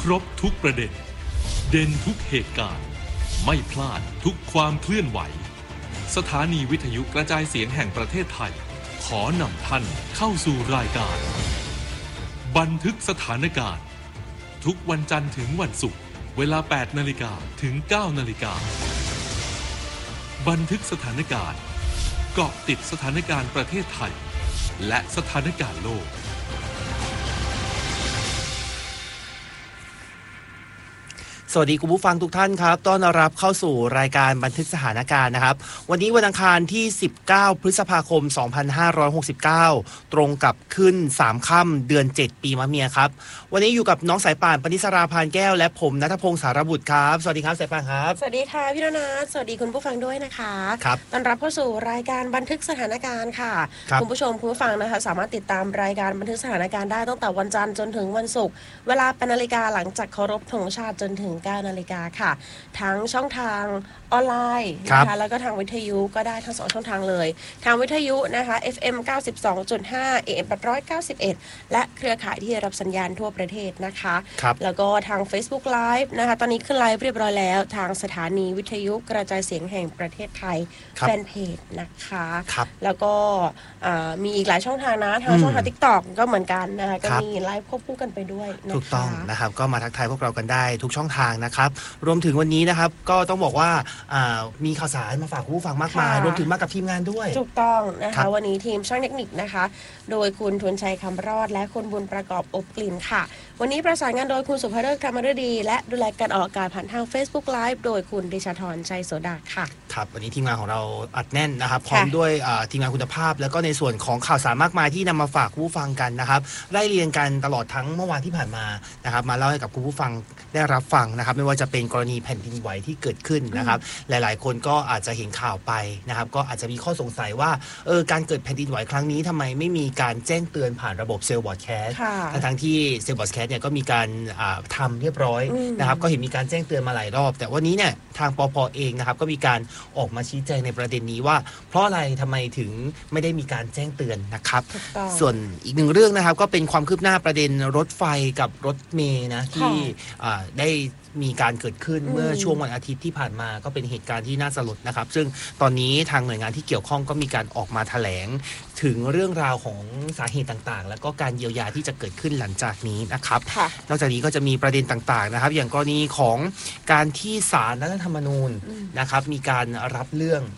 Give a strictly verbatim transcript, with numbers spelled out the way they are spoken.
รบทุกประเด็นเด่นทุกเหตุการณ์ไม่พลาดทุกความเคลื่อนไหวสถานีวิทยุกระจายเสียงแห่งประเทศไทยขอนำท่านเข้าสู่รายการบันทึกสถานการณ์ทุกวันจันทร์ถึงวันศุกร์เวลา แปดนาฬิกา ถึง เก้านาฬิกา บันทึกสถานการณ์เกาะติดสถานการณ์ประเทศไทยและสถานการณ์โลกสวัสดีคุณผู้ฟังทุกท่านครับต้อนรับเข้าสู่รายการบันทึกสถานการณ์นะครับวันนี้วันอังคารที่สิบเก้าพฤษภาคมสองพันห้าร้อยหกสิบเก้าตรงกับขึ้นสามค่ำเดือนเจ็ดปีมะเมียครับวันนี้อยู่กับน้องสายป่านปณิสราพานแก้วและผมณัฐพงศ์สารบุตรครับสวัสดีครับสายป่านครับสวัสดีค่ะพี่โดนัทสวัสดีคุณผู้ฟังด้วยนะคะครับต้อนรับเข้าสู่รายการบันทึกสถานการณ์ค่ะ คุณผู้ชมคุณผู้ฟังนะคะสามารถติดตามรายการบันทึกสถานการณ์ได้ตั้งแต่วันจันทร์จนถึงวันศุกร์เวลาแปดนาฬิกาหลังจากเคารพธงชาติจนถึงเก้านาฬิกาค่ะทั้งช่องทางออนไลน์นะคะแล้วก็ทางวิทยุก็ได้ทั้งสองช่องทางเลยทางวิทยุนะคะ เอฟ เอ็ม เก้าสิบสองจุดห้า เอ เอ็ม แปดร้อยเก้าสิบเอ็ดและเครือข่ายที่รับสัญญาณทั่วประเทศนะคะแล้วก็ทาง Facebook Live นะคะตอนนี้ขึ้นไลฟ์เรียบร้อยแล้วทางสถานีวิทยุกระจายเสียงแห่งประเทศไทยแฟนเพจนะคะแล้วก็มีอีกหลายช่องทางนะทางช่องทาง TikTok ก็เหมือนกันนะคะก็มีไลฟ์ควบคู่กันไปด้วยนะคะถูกต้องนะครับก็มาทักทายพวกเรากันได้ทุกช่องทางนะครับรวมถึงวันนี้นะครับก็ต้องบอกว่ามีข่าวสารมาฝากผู้ฟังมากมายรวมถึงมากับทีมงานด้วยถูกต้องนะคะวันนี้ทีมช่างเทคนิคนะคะโดยคุณทุนชัยคำรอดและคุณบุญประกอบอบกลิ่นค่ะวันนี้ประสานงานโดยคุณสุภเริศ ธรรมฤดีและดูแลการออกอากาศผ่านทาง Facebook Live โดยคุณดิชาธรชัยโสดาค่ะครับวันนี้ทีมงานของเราอัดแน่นนะครับพร้อมด้วยทีมงานคุณภาพแล้วก็ในส่วนของข่าวสารมากมายที่นำมาฝากผู้ฟังกันนะครับไล่เรียงกันตลอดทั้งเมื่อวานที่ผ่านมานะครับมาเล่าให้กับคุณผู้ฟังได้รับฟังนะครับไม่ว่าจะเป็นกรณีแผ่นดินไหวที่เกิดขึ้นนะครับหลายๆคนก็อาจจะเห็นข่าวไปนะครับก็อาจจะมีข้อสงสัยว่าเออการเกิดแผ่นดินไหวครั้งนี้ทำไมไม่มีการแจ้งเตือนผ่านระบบเซลล์บอร์ดแคสต์ทั้งที่เซลล์บอร์ดแคสต์เนี่ยก็มีการทำเรียบร้อยนะครับก็เห็นมีการแจ้งเตือนมาหลายรอบแต่วันนี้เนี่ยทางปป.เองนะครับก็มีการออกมาชี้แจงในประเด็นนี้ว่าเพราะอะไรทำไมถึงไม่ได้มีการแจ้งเตือนนะครับส่วนอีกหนึ่งเรื่องนะครับก็เป็นความคืบหน้าประเด็นรถไฟกับรถเมล์นะที่ได้มีการเกิดขึ้นเมื่อช่วงวันอาทิตย์ที่ผ่านมาก็เป็นเหตุการณ์ที่น่าสลดนะครับซึ่งตอนนี้ทางหน่วยงานที่เกี่ยวข้องก็มีการออกมาแถลงถึงเรื่องราวของสาเหตุต่างๆแล้วก็การเยียวยาที่จะเกิดขึ้นหลังจากนี้นะครับนอกจากนี้ก็จะมีประเด็นต่างๆนะครับอย่างกรณีของการที่ศาลรัฐธรรมนูญนะครับมีการรับเรื่อง